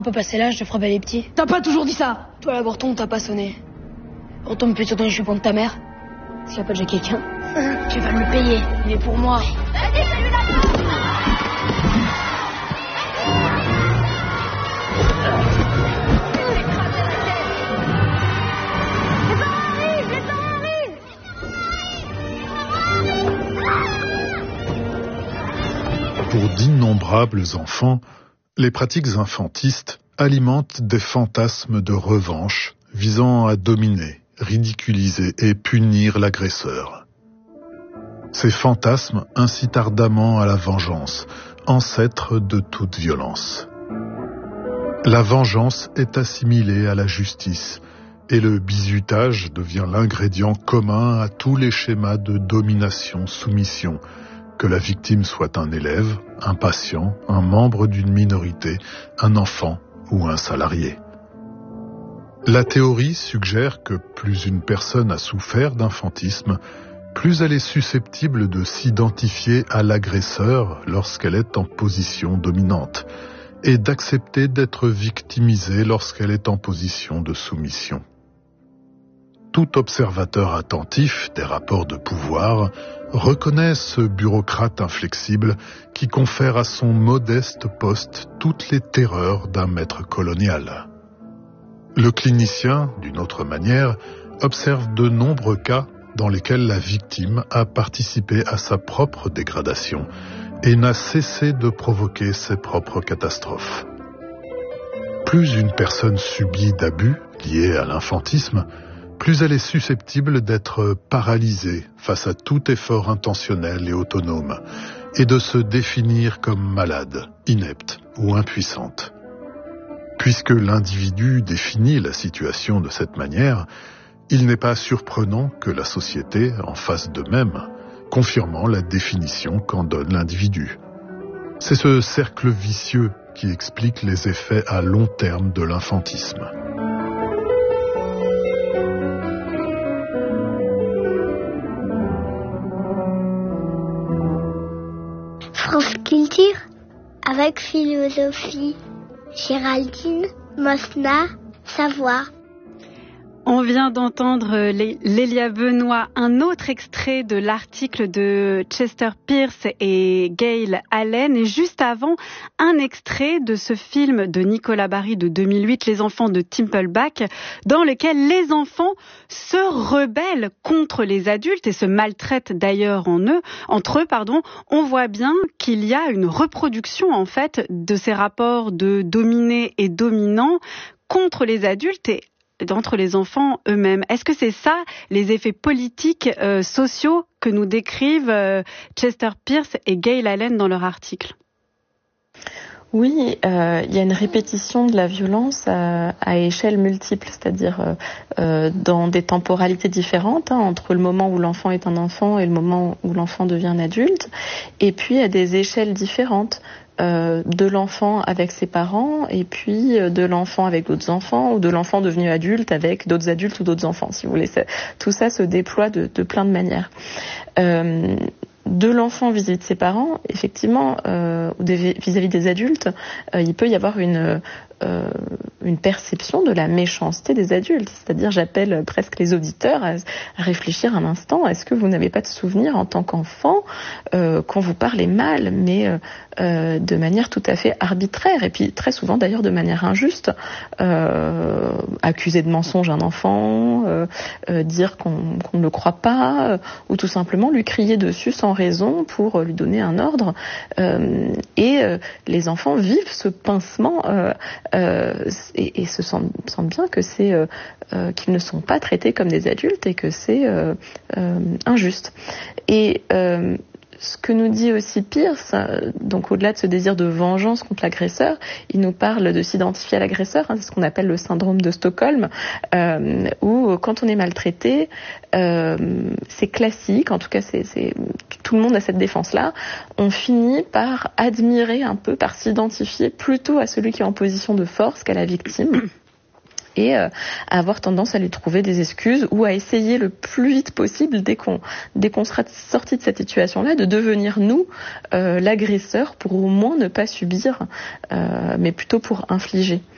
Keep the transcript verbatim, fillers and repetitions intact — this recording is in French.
On peut passer l'âge de frapper les petits. T'as pas toujours dit ça. Toi, l'avorton, t'as pas sonné. On tombe plutôt dans les jupons de ta mère. S'il y a pas déjà quelqu'un, tu vas me le payer. Il est pour moi. Vas-y, celui-là. Pour d'innombrables enfants, les pratiques infantistes alimentent des fantasmes de revanche visant à dominer, ridiculiser et punir l'agresseur. Ces fantasmes incitent ardemment à la vengeance, ancêtre de toute violence. La vengeance est assimilée à la justice et le bizutage devient l'ingrédient commun à tous les schémas de domination-soumission, que la victime soit un élève, un patient, un membre d'une minorité, un enfant ou un salarié. La théorie suggère que plus une personne a souffert d'infantisme, plus elle est susceptible de s'identifier à l'agresseur lorsqu'elle est en position dominante, et d'accepter d'être victimisée lorsqu'elle est en position de soumission. Tout observateur attentif des rapports de pouvoir reconnaît ce bureaucrate inflexible qui confère à son modeste poste toutes les terreurs d'un maître colonial. Le clinicien, d'une autre manière, observe de nombreux cas dans lesquels la victime a participé à sa propre dégradation et n'a cessé de provoquer ses propres catastrophes. Plus une personne subit d'abus liés à l'infantisme, plus elle est susceptible d'être paralysée face à tout effort intentionnel et autonome, et de se définir comme malade, inepte ou impuissante. Puisque l'individu définit la situation de cette manière, il n'est pas surprenant que la société en fasse de même, confirmant la définition qu'en donne l'individu. C'est ce cercle vicieux qui explique les effets à long terme de l'infantisme. France Culture, avec philosophie, Géraldine Mosna, Savoie. On vient d'entendre Lélia Benoît, un autre extrait de l'article de Chester Pierce et Gail Allen, et juste avant, un extrait de ce film de Nicolas Barry de deux mille huit, Les enfants de Timpleback, dans lequel les enfants se rebellent contre les adultes et se maltraitent d'ailleurs en eux, entre eux. Pardon. On voit bien qu'il y a une reproduction en fait de ces rapports de dominés et dominants contre les adultes et d'entre les enfants eux-mêmes. Est-ce que c'est ça, les effets politiques, euh, sociaux que nous décrivent euh, Chester Pierce et Gail Allen dans leur article ? Oui, euh, il y a une répétition de la violence à, à échelle multiple, c'est-à-dire euh, euh, dans des temporalités différentes, hein, entre le moment où l'enfant est un enfant et le moment où l'enfant devient un adulte, et puis à des échelles différentes. Euh, de l'enfant avec ses parents et puis euh, de l'enfant avec d'autres enfants ou de l'enfant devenu adulte avec d'autres adultes ou d'autres enfants, si vous voulez. Ça, tout ça se déploie de, de plein de manières. Euh, de l'enfant vis-à-vis de ses parents, effectivement, euh, ou des, vis-à-vis des adultes, euh, il peut y avoir une, euh, une perception de la méchanceté des adultes. C'est-à-dire, j'appelle presque les auditeurs à, à réfléchir un instant. Est-ce que vous n'avez pas de souvenir en tant qu'enfant euh, qu'on vous parlait mal, mais euh, euh, de manière tout à fait arbitraire, et puis très souvent d'ailleurs de manière injuste, euh, accuser de mensonge un enfant, euh, euh, dire qu'on, qu'on ne le croit pas, euh, ou tout simplement lui crier dessus sans raison pour lui donner un ordre. Euh, et euh, les enfants vivent ce pincement euh, euh, et, et se sentent, sentent bien que c'est euh, euh, qu'ils ne sont pas traités comme des adultes et que c'est euh, euh, injuste. Et euh, ce que nous dit aussi Pierce, donc au-delà de ce désir de vengeance contre l'agresseur, il nous parle de s'identifier à l'agresseur, hein, c'est ce qu'on appelle le syndrome de Stockholm, euh, où quand on est maltraité, euh, c'est classique, en tout cas c'est, c'est, tout le monde a cette défense-là, on finit par admirer un peu, par s'identifier plutôt à celui qui est en position de force qu'à la victime. Et euh, à avoir tendance à lui trouver des excuses ou à essayer le plus vite possible, dès qu'on dès qu'on sera sorti de cette situation-là, de devenir nous euh, l'agresseur pour au moins ne pas subir, euh, mais plutôt pour infliger.